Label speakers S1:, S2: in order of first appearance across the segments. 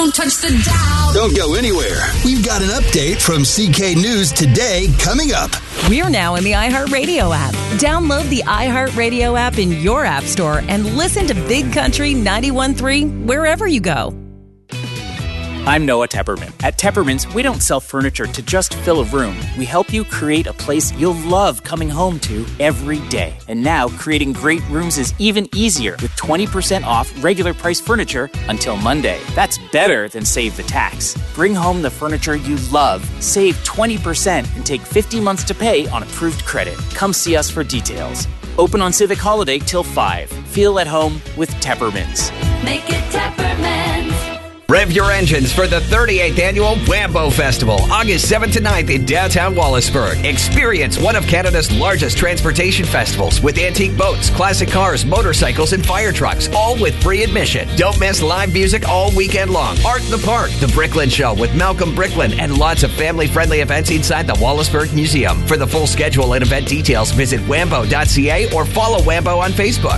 S1: Don't touch the dial.
S2: Don't go anywhere. We've got an update from CK News Today coming up.
S3: We're now in the iHeartRadio app. Download the iHeartRadio app in your app store and listen to Big Country 91.3 wherever you go.
S4: I'm Noah Tepperman. At Tepperman's, we don't sell furniture to just fill a room. We help you create a place you'll love coming home to every day. And now, creating great rooms is even easier with 20% off regular price furniture until Monday. That's better than save the tax. Bring home the furniture you love, save 20%, and take 50 months to pay on approved credit. Come see us for details. Open on Civic Holiday till 5. Feel at home with Tepperman's.
S1: Make it Tepperman's.
S5: Rev your engines for the 38th Annual Wambo Festival, August 7th to 9th in downtown Wallaceburg. Experience one of Canada's largest transportation festivals with antique boats, classic cars, motorcycles, and fire trucks, all with free admission. Don't miss live music all weekend long. Art in the Park, the Bricklin Show with Malcolm Bricklin, and lots of family-friendly events inside the Wallaceburg Museum. For the full schedule and event details, visit wambo.ca or follow Wambo on Facebook.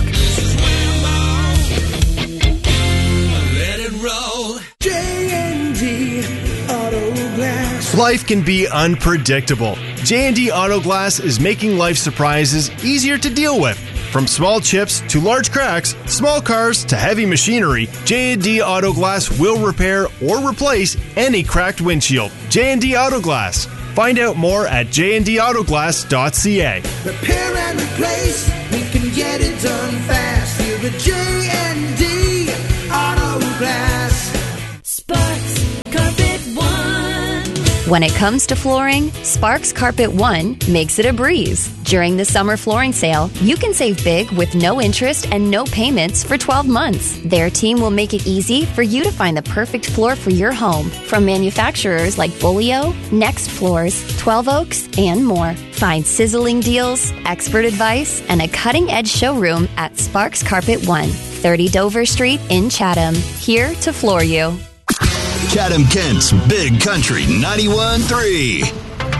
S6: J&D Auto Glass. Life can be unpredictable. J&D Auto Glass is making life surprises easier to deal with. From small chips to large cracks, small cars to heavy machinery, J&D Auto Glass will repair or replace any cracked windshield. J&D Auto Glass. Find out more at jndautoglass.ca.
S7: Repair and replace, we can get it done fast. Here at J&D Auto Glass.
S1: Sparks Carpet One.
S8: When it comes to flooring, Sparks Carpet One makes it a breeze. During the summer flooring sale, you can save big with no interest and no payments for 12 months. Their team will make it easy for you to find the perfect floor for your home from manufacturers like Bolio, Next Floors, 12 Oaks, and more. Find sizzling deals, expert advice, and a cutting-edge showroom at Sparks Carpet One, 30 Dover Street in Chatham. Here to floor you.
S2: Chatham-Kent's Big Country 91.3.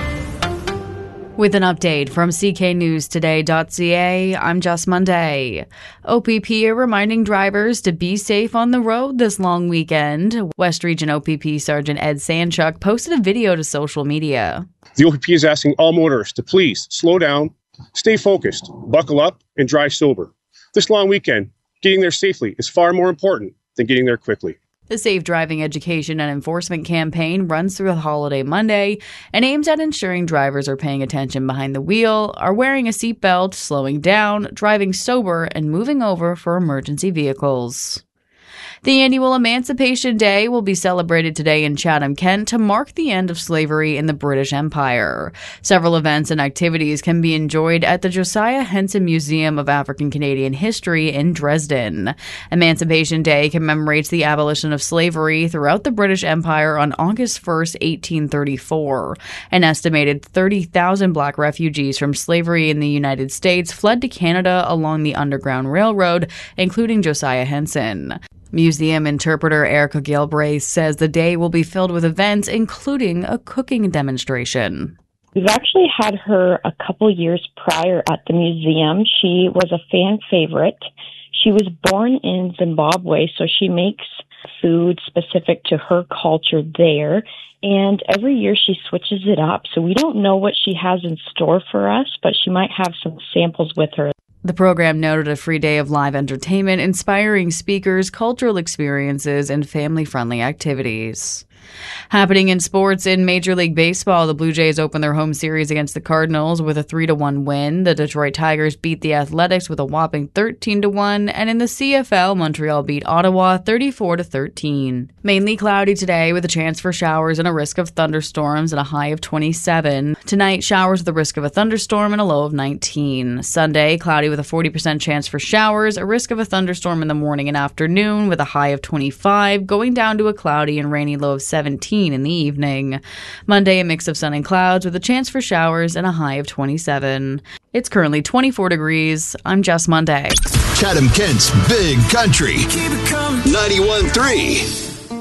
S9: With an update from cknewstoday.ca, I'm Jess Monday. OPP are reminding drivers to be safe on the road this long weekend. West Region OPP Sergeant Ed Sanchuk posted a video to social media.
S10: The OPP is asking all motorists to please slow down, stay focused, buckle up, and drive sober. This long weekend, getting there safely is far more important than getting there quickly.
S9: The Safe Driving Education and Enforcement campaign runs through the holiday Monday and aims at ensuring drivers are paying attention behind the wheel, are wearing a seatbelt, slowing down, driving sober, and moving over for emergency vehicles. The annual Emancipation Day will be celebrated today in Chatham-Kent to mark the end of slavery in the British Empire. Several events and activities can be enjoyed at the Josiah Henson Museum of African Canadian History in Dresden. Emancipation Day commemorates the abolition of slavery throughout the British Empire on August 1st, 1834. An estimated 30,000 black refugees from slavery in the United States fled to Canada along the Underground Railroad, including Josiah Henson. Museum interpreter Erica Gilbraith says the day will be filled with events, including a cooking demonstration.
S11: We've actually had her a couple years prior at the museum. She was a fan favorite. She was born in Zimbabwe, so she makes food specific to her culture there. And every year she switches it up. So we don't know what she has in store for us, but she might have some samples with her.
S9: The program noted a free day of live entertainment, inspiring speakers, cultural experiences, and family-friendly activities. Happening in sports, in Major League Baseball, the Blue Jays opened their home series against the Cardinals with a 3-1 win. The Detroit Tigers beat the Athletics with a whopping 13-1, and in the CFL, Montreal beat Ottawa 34-13. Mainly cloudy today with a chance for showers and a risk of thunderstorms and a high of 27. Tonight, showers with a risk of a thunderstorm and a low of 19. Sunday, cloudy with a 40% chance for showers, a risk of a thunderstorm in the morning and afternoon with a high of 25, going down to a cloudy and rainy low of 17 in the evening. Monday, a mix of sun and clouds with a chance for showers and a high of 27. It's currently 24 degrees. I'm Jess Monday.
S2: Chatham-Kent's Big Country 91.3.